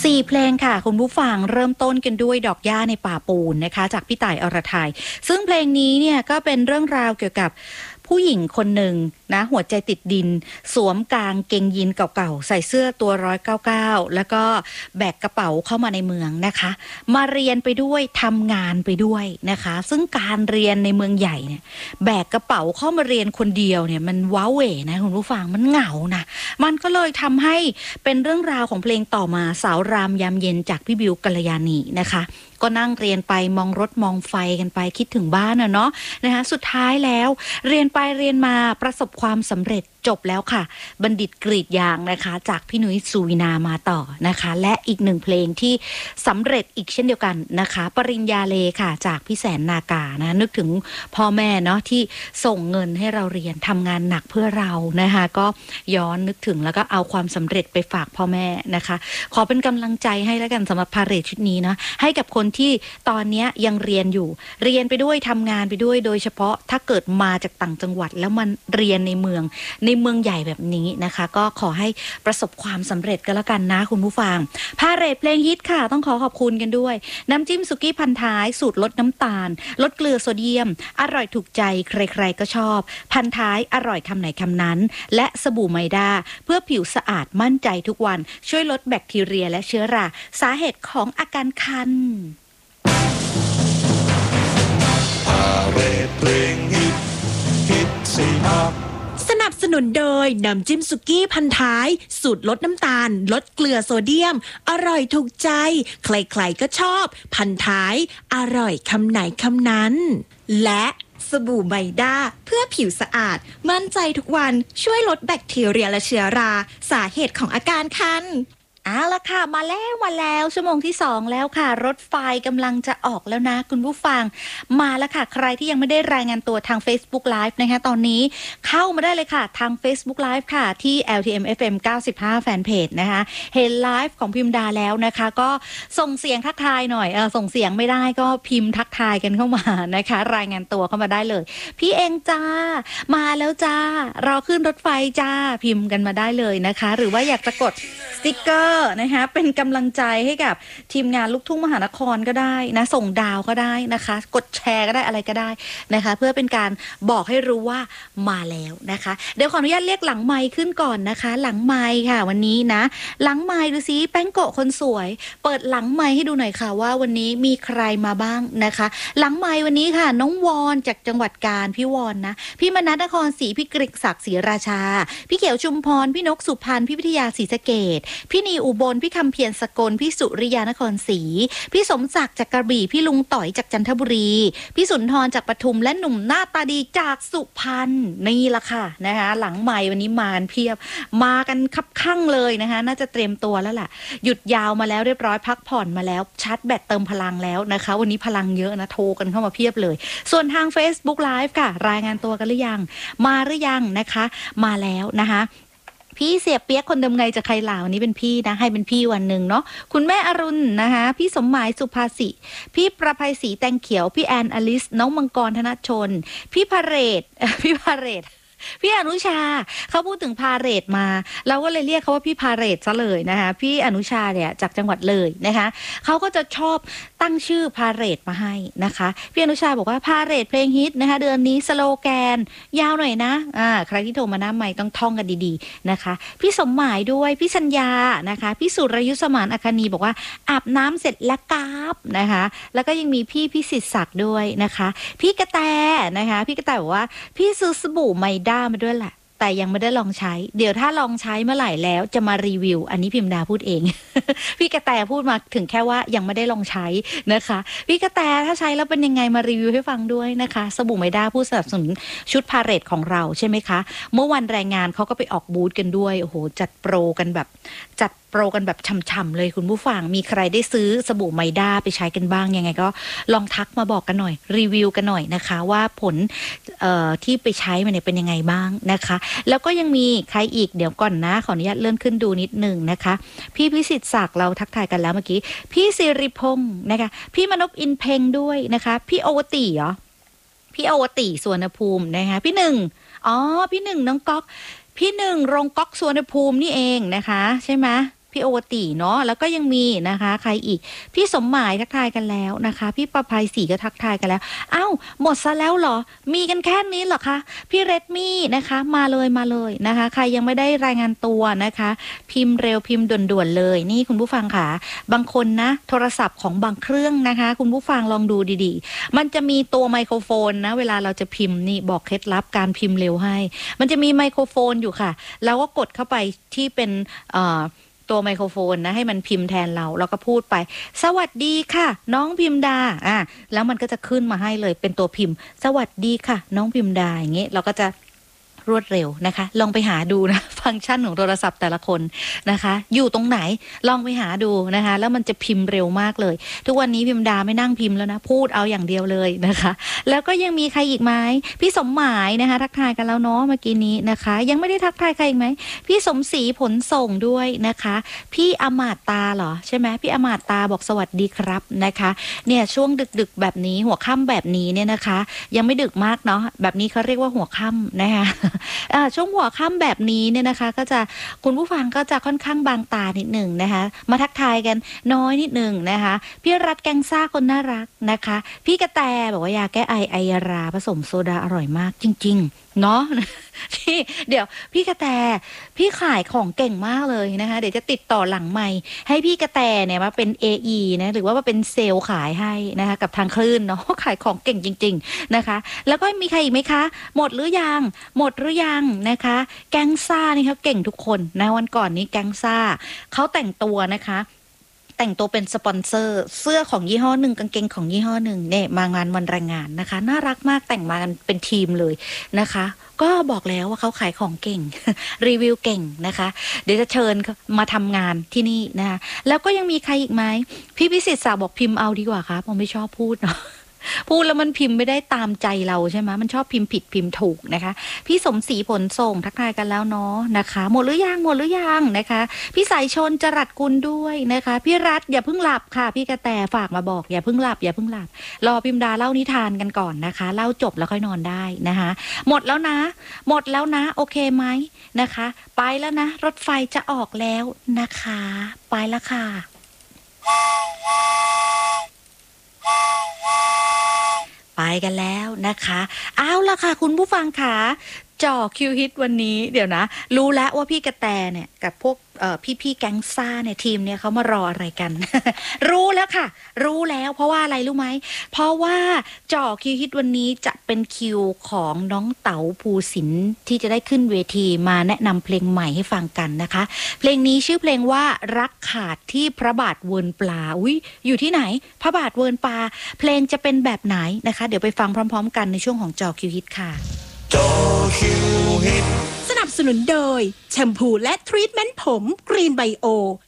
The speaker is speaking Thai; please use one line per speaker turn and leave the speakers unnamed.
4 เพลงค่ะคุณผู้ฟังเริ่มต้นกันด้วยดอกหญ้าในป่าปูนนะคะจากพี่ต่ายอรทัยซึ่งเพลงนี้เนี่ยก็เป็นเรื่องราวเกี่ยวกับผู้หญิงคนหนึ่งนะหัวใจติดดินสวมกางเกงยีนเก่าๆใส่เสื้อตัว199แล้วก็แบกกระเป๋าเข้ามาในเมืองนะคะมาเรียนไปด้วยทำงานไปด้วยนะคะซึ่งการเรียนในเมืองใหญ่เนี่ยแบกกระเป๋าเข้ามาเรียนคนเดียวเนี่ยมันว้าเหวนะคุณผู้ฟังมันเหงานะมันก็เลยทำให้เป็นเรื่องราวของเพลงต่อมาสาวรามยามเย็นจากพี่บิวกัลยาณีนะคะก็นั่งเรียนไปมองรถมองไฟกันไปคิดถึงบ้านเนาะนะคะสุดท้ายแล้วเรียนไปเรียนมาประสบความสำเร็จจบแล้วค่ะบัณฑิตกรีดยางนะคะจากพี่นุ้ยสุวินามาต่อนะคะและอีกหนึ่งเพลงที่สำเร็จอีกเช่นเดียวกันนะคะปริญญาเลค่ะจากพี่แสนนากานะนึกถึงพ่อแม่เนาะที่ส่งเงินให้เราเรียนทำงานหนักเพื่อเรานะคะก็ย้อนนึกถึงแล้วก็เอาความสำเร็จไปฝากพ่อแม่นะคะขอเป็นกำลังใจให้แล้วกันสำหรับพาเหรดชุดนี้นะให้กับคนที่ตอนนี้ยังเรียนอยู่เรียนไปด้วยทำงานไปด้วยโดยเฉพาะถ้าเกิดมาจากต่างจังหวัดแล้วมันเรียนในเมืองใหญ่แบบนี้นะคะก็ขอให้ประสบความสำเร็จกันแล้วกันนะคุณผู้ฟังพาเหรดเพลงฮิตค่ะต้องขอบคุณกันด้วยน้ำจิ้มสุกี้พันท้ายสูตรลดน้ำตาลลดเกลือโซเดียมอร่อยถูกใจใครๆก็ชอบพันท้ายอร่อยคำไหนคำนั้นและสบู่ไมด้าเพื่อผิวสะอาดมั่นใจทุกวันช่วยลดแบคทีเรียและเชื้อราสาเหตุของอาการคัน
พาเหรดเพลงฮิตซีฮับ
สนับสนุนโดยน้ำจิ้มสุกี้พันท้ายสูตรลดน้ำตาลลดเกลือโซเดียมอร่อยถูกใจใครๆก็ชอบพันท้ายอร่อยคำไหนคำนั้นและสบู่ไมด้าเพื่อผิวสะอาดมั่นใจทุกวันช่วยลดแบคทีเรียและเชื้อราสาเหตุของอาการคัน
เอาละค่ะมาแล้วชั่วโมงที่2แล้วค่ะรถไฟกำลังจะออกแล้วนะคุณผู้ฟังมาแล้วค่ะใครที่ยังไม่ได้รายงานตัวทาง Facebook Live นะคะตอนนี้เข้ามาได้เลยค่ะทาง Facebook Live ค่ะที่ LTM FM 95 แฟนเพจนะคะเห็นไลฟ์ของพิมดาแล้วนะคะก็ส่งเสียงทักทายหน่อยส่งเสียงไม่ได้ก็พิมพ์ทักทายกันเข้ามานะคะรายงานตัวเข้ามาได้เลยพี่เองจ้ามาแล้วจ้ารอขึ้นรถไฟจ้าพิมพ์กันมาได้เลยนะคะหรือว่าอยากจะกดสติ๊กเกอร์นะคะเป็นกำลังใจให้กับทีมงานลูกทุ่งมหานครก็ได้นะส่งดาวก็ได้นะคะกดแชร์ก็ได้อะไรก็ได้นะคะเพื่อเป็นการบอกให้รู้ว่ามาแล้วนะคะเดี๋ยวขออนุญาตเรียกหลังไมค์ขึ้นก่อนนะคะหลังไมค์ค่ะวันนี้นะหลังไมค์ดูซิแป้งโกะคนสวยเปิดหลังไมค์ให้ดูหน่อยค่ะว่าวันนี้มีใครมาบ้างนะคะหลังไมค์วันนี้ค่ะน้องวอนจากจังหวัดกาญพี่วอนนะพี่มนัสนครศรีพี่กฤษศักดิ์ศรีราชาพี่เขียวชุมพรพี่นกสุพรรณพี่วิทยาศรีสะเกษพี่นีอุบลพี่คำเพียรสกลพี่สุริยานครศรีพี่สมศักดิ์จากกระบี่พี่ลุงต่อยจากจันทบุรีพี่สุนทรจากปทุมและหนุ่มหน้าตาดีจากสุพรรณนี่ละค่ะนะคะหลังใหม่วันนี้มากันเพียบมากันคับคั่งเลยนะคะน่าจะเตรียมตัวแล้วล่ะหยุดยาวมาแล้วเรียบร้อยพักผ่อนมาแล้วชาร์จแบตเติมพลังแล้วนะคะวันนี้พลังเยอะนะโทรกันเข้ามาเพียบเลยส่วนทาง Facebook Live ค่ะรายงานตัวกันหรือยังมาหรือยังนะคะมาแล้วนะคะพี่เสียเปียกคนเดิมไงจะใครลาวนี้เป็นพี่นะให้เป็นพี่วันหนึ่งเนาะคุณแม่อรุณนะคะพี่สมหมายสุภาษิพี่ประภัยศรีแตงเขียวพี่แอนอลิสน้องมังกรธนชนพี่พาเรศพี่อนุชาเขาพูดถึงพาเหรดมาเราก็เลยเรียกเขาว่าพี่พาเหรดซะเลยนะคะพี่อนุชาเนี่ยจากจังหวัดเลยนะคะเขาก็จะชอบตั้งชื่อพาเหรดมาให้นะคะพี่อนุชาบอกว่าพาเหรดเพลงฮิตนะคะเดือนนี้สโลแกนยาวหน่อยนะใครที่โทรมาหน้าไมค์ต้องท่องกันดีๆนะคะพี่สมหมายด้วยพี่สัญญานะคะพี่สุรยุทธสมานอัคนีบอกว่าอาบน้ำเสร็จแล้วกราบนะคะแล้วก็ยังมีพี่พิสิทธิ์ศักดิ์ด้วยนะคะพี่กระแตนะคะพี่กระแตบอกว่าพี่ซื้อสบู่ไมด้ามาด้วยแหละแต่ยังไม่ได้ลองใช้เดี๋ยวถ้าลองใช้เมื่อไหร่แล้วจะมารีวิวอันนี้พิมดาพูดเอง พี่กระแตพูดมาถึงแค่ว่ายังไม่ได้ลองใช้นะคะพี่กระแตถ้าใช้แล้วเป็นยังไงมารีวิวให้ฟังด้วยนะคะสบู่ไมด้าผู้สนับสนุนชุดพาเหรดของเราใช่ไหมคะเมื่อวันแรงงานเขาก็ไปออกบูธกันด้วยโอ้โหจัดโปรกันแบบฉ่ำๆเลยคุณผู้ฟังมีใครได้ซื้อสบู่ไมด้าไปใช้กันบ้างยังไงก็ลองทักมาบอกกันหน่อยรีวิวกันหน่อยนะคะว่าผลที่ไปใช้มันเนี่ยเป็นยังไงบ้างนะคะแล้วก็ยังมีใครอีกเดี๋ยวก่อนนะขออนุญาตเลื่อนขึ้นดูนิดนึงนะคะพี่พิสิทธิ์ศักดิ์เราทักทายกันแล้วเมื่อกี้พี่สิริพงศ์นะคะพี่มนพอินเพ็งด้วยนะคะพี่โอวติเหรอพี่โอวติสวนภูมินะคะพี่หนึ่งพี่หนึ่งน้องก๊อกพี่หนึ่งโรงก๊อกสวนภูมินี่เองนะคะใช่ไหมพี่โอติเนาะแล้วก็ยังมีนะคะใครอีกพี่สมหมายทักทายกันแล้วนะคะพี่ประภัยศรีก็ทักทายกันแล้วอ้าวหมดซะแล้วเหรอมีกันแค่นี้เหรอคะพี่เรดมี่นะคะมาเลยนะคะใครยังไม่ได้รายงานตัวนะคะพิมพ์เร็วพิมพ์ด่วนๆเลยนี่คุณผู้ฟังค่ะบางคนนะโทรศัพท์ของบางเครื่องนะคะคุณผู้ฟังลองดูดีๆมันจะมีตัวไมโครโฟนนะเวลาเราจะพิมพ์นี่บอกเคล็ดลับการพิมพ์เร็วให้มันจะมีไมโครโฟนอยู่ค่ะแล้วก็กดเข้าไปที่เป็นตัวไมโครโฟนนะให้มันพิมพ์แทนเราแล้วก็พูดไปสวัสดีค่ะน้องพิมดาแล้วมันก็จะขึ้นมาให้เลยเป็นตัวพิมพ์สวัสดีค่ะน้องพิมดาอย่างเงี้ยเราก็จะรวดเร็วนะคะลองไปหาดูนะฟังก์ชันของโทรศัพท์แต่ละคนนะคะอยู่ตรงไหนลองไปหาดูนะคะแล้วมันจะพิมพ์เร็วมากเลยทุกวันนี้พิมดาไม่นั่งพิมพ์แล้วนะพูดเอาอย่างเดียวเลยนะคะแล้วก็ยังมีใครอีกไหมพี่สมหมายนะคะทักทายกันแล้วเนาะเมื่อกี้นี้นะคะยังไม่ได้ทักทายใครอีกไหมพี่สมศรีผลส่งด้วยนะคะพี่อมาตตาเหรอใช่ไหมพี่อมาตตาบอกสวัสดีครับนะคะเนี่ยช่วงดึกๆแบบนี้หัวค่ำแบบนี้เนี่ยนะคะยังไม่ดึกมากเนาะแบบนี้เขาเรียกว่าหัวค่ำนะคะช่วงหัวค่ำแบบนี้เนี่ยนะคะก็จะคุณผู้ฟังก็จะค่อนข้างบางตานิดหนึ่งนะคะมาทักทายกันน้อยนิดหนึ่งนะคะพี่รัฐแกงซ่าคนน่ารักนะคะพี่กระแตบอกว่ายาแก้ไอยาราผสมโซดาอร่อยมากจริงๆเนาะพี่เดี๋ยวพี่กระแตพี่ขายของเก่งมากเลยนะคะเดี๋ยวจะติดต่อหลังไมค์ให้พี่กระแตเนี่ยมาเป็น AE นะหรือว่ามาเป็นเซลล์ขายให้นะคะกับทางคลื่นเนาะขายของเก่งจริงๆนะคะแล้วก็มีใครอีกไหมคะหมดหรือยังนะคะแก๊งซ่านี่เขาเก่งทุกคนนะวันก่อนนี้แก๊งซ่าเขาแต่งตัวนะคะแต่งตัวเป็นสปอนเซอร์เสื้อของยี่ห้อหนึ่งกางเกงของยี่ห้อหนึ่งเนี่ยมางานวันแรงงานนะคะน่ารักมากแต่งมากันเป็นทีมเลยนะคะก็บอกแล้วว่าเขาขายของเก่ง รีวิวเก่งนะคะเดี๋ยวจะเชิญมาทำงานที่นี่นะคะแล้วก็ยังมีใครอีกไหมพี่พิสิทธิ์ศักดิ์บอกพิมพ์เอาดีกว่าครับผมไม่ชอบพูดเนาะพูดแล้วมันพิมพ์ไม่ได้ตามใจเราใช่ไหมมันชอบพิมพ์ผิดพิมพ์ถูกนะคะพี่สมศรีผลส่งทักทายกันแล้วเนาะนะคะหมดหรือยังนะคะพี่สายชนจรัสกุลด้วยนะคะพี่รัฐอย่าเพิ่งหลับค่ะพี่กระแตฝากมาบอกอย่าเพิ่งหลับรอพิมดาเล่านิทานกันก่อนนะคะเล่าจบแล้วค่อยนอนได้นะคะหมดแล้วนะโอเคไหมนะคะไปแล้วนะรถไฟจะออกแล้วนะคะไปแล้วค่ะไปกันแล้วนะคะเอาล่ะค่ะคุณผู้ฟังค่ะจ่อคิวฮิตวันนี้เดี๋ยวนะรู้แล้วว่าพี่กระแตเนี่ยกับพวกพี่แก๊งซ่าเนี่ยทีมเนี่ยเขามารออะไรกัน รู้แล้วค่ะรู้แล้วเพราะว่าอะไรรู้ไหมเพราะว่าจ่อคิวฮิตวันนี้จะเป็นคิวของน้องเต๋าภูสินทร์ที่จะได้ขึ้นเวทีมาแนะนำเพลงใหม่ให้ฟังกันนะคะเพลงนี้ชื่อเพลงว่ารักขาดที่พระบาทเวิร์นปลาอยู่ที่ไหนพระบาทเวิร์นปลาเพลงจะเป็นแบบไหนนะคะเดี๋ยวไปฟังพร้อมๆกันในช่วงของจ่อคิวฮิตค่ะ
จอคิวฮิต
สนับสนุนโดยแชมพูและทรีทเมนต์ผมกรีนไบโอ